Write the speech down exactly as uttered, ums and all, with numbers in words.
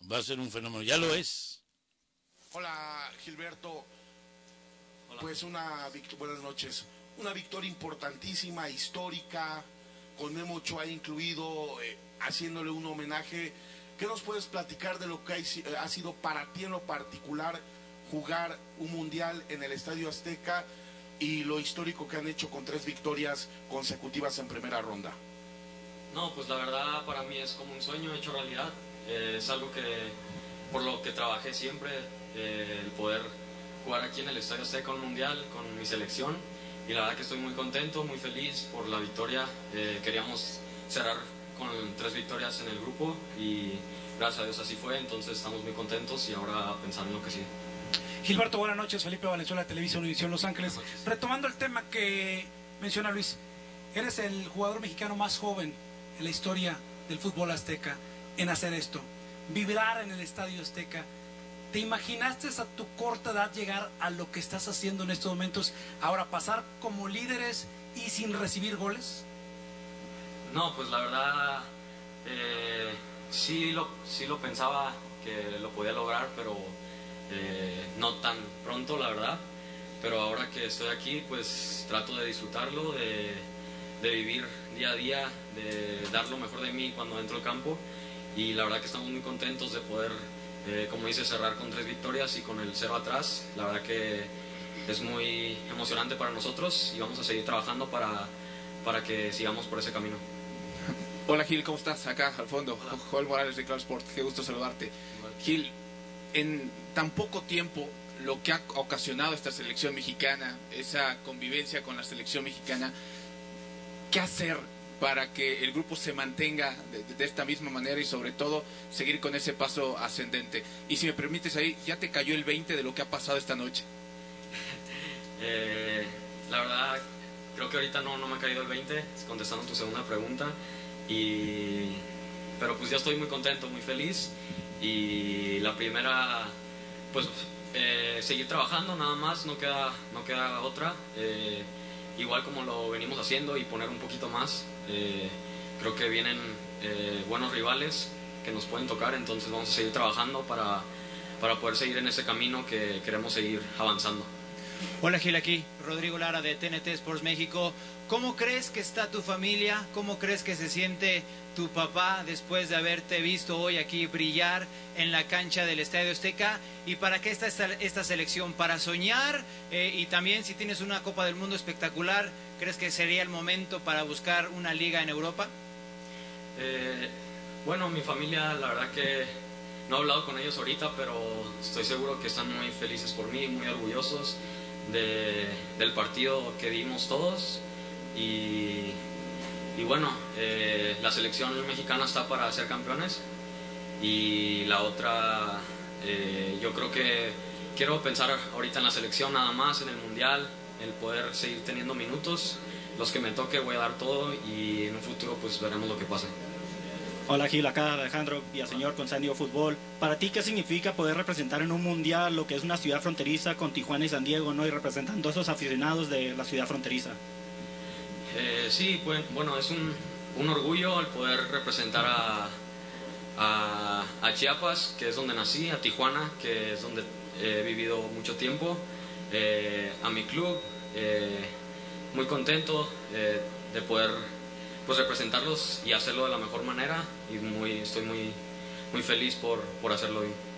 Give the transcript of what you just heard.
va a ser un fenómeno, ya lo es. Hola Gilberto. Hola. Pues una buenas noches, una victoria importantísima, histórica, con Memo Ochoa incluido, eh, haciéndole un homenaje. ¿Qué nos puedes platicar de lo que ha, ha sido para ti en lo particular jugar un mundial en el Estadio Azteca y lo histórico que han hecho con tres victorias consecutivas en primera ronda? No, pues la verdad para mí es como un sueño hecho realidad. Eh, es algo que por lo que trabajé siempre, eh, el poder jugar aquí en el Estadio Azteca un mundial con mi selección, y la verdad que estoy muy contento, muy feliz por la victoria. Eh, queríamos cerrar con tres victorias en el grupo y gracias a Dios así fue, entonces estamos muy contentos y ahora pensando en lo que sigue. Gilberto, buenas noches. Felipe Valenzuela, Televisa Univisión Los Ángeles. Retomando el tema que menciona Luis, eres el jugador mexicano más joven en la historia del fútbol azteca en hacer esto, vibrar en el Estadio Azteca. ¿Te imaginaste a tu corta edad llegar a lo que estás haciendo en estos momentos, ahora pasar como líderes y sin recibir goles? No, pues la verdad eh, sí, lo, sí lo pensaba que lo podía lograr, pero eh, no tan pronto, la verdad. Pero ahora que estoy aquí, pues trato de disfrutarlo, de, de vivir día a día, de dar lo mejor de mí cuando entro al campo, y la verdad que estamos muy contentos de poder, eh, como dice, cerrar con tres victorias y con el cero atrás. La verdad que es muy emocionante para nosotros y vamos a seguir trabajando para, para que sigamos por ese camino. Hola Gil, ¿cómo estás? Acá al fondo, Hola. Joel Morales de Claro Sport, qué gusto saludarte. Gil, en tan poco tiempo, lo que ha ocasionado esta selección mexicana, esa convivencia con la selección mexicana, ¿qué hacer para que el grupo se mantenga de, de esta misma manera y sobre todo seguir con ese paso ascendente? Y si me permites ahí, ¿ya te cayó el veinte de lo que ha pasado esta noche? Eh, la verdad, creo que ahorita no, no me ha caído el veinte, contestando tu segunda pregunta. Y, pero pues ya estoy muy contento, muy feliz. Y la primera, pues eh, seguir trabajando nada más, no queda, no queda otra. Eh, igual como lo venimos haciendo y poner un poquito más. Eh, creo que vienen eh, buenos rivales que nos pueden tocar, entonces vamos a seguir trabajando para, para poder seguir en ese camino que queremos seguir avanzando. Hola Gil, aquí Rodrigo Lara de T N T Sports México. ¿Cómo crees que está tu familia? ¿Cómo crees que se siente tu papá después de haberte visto hoy aquí brillar en la cancha del Estadio Azteca? ¿Y para qué está esta, esta selección? ¿Para soñar? Eh, y también si tienes una Copa del Mundo espectacular, ¿crees que sería el momento para buscar una liga en Europa? Eh, bueno, mi familia, la verdad que no he hablado con ellos ahorita, pero estoy seguro que están muy felices por mí, muy orgullosos de, del partido que dimos todos. Y, y bueno, eh, la selección mexicana está para ser campeones, y la otra, eh, yo creo que quiero pensar ahorita en la selección nada más, en el mundial, el poder seguir teniendo minutos, los que me toque voy a dar todo, y en un futuro pues veremos lo que pase. Hola Gil, acá Alejandro Villaseñor con San Diego Fútbol. ¿Para ti qué significa poder representar en un mundial lo que es una ciudad fronteriza con Tijuana y San Diego, ¿no? Y representando a esos aficionados de la ciudad fronteriza? Eh, sí, pues, bueno, es un, un orgullo el poder representar a, a, a Chiapas, que es donde nací, a Tijuana, que es donde he vivido mucho tiempo, eh, a mi club, eh, muy contento eh, de poder pues, representarlos y hacerlo de la mejor manera, y muy, estoy muy, muy feliz por, por hacerlo bien.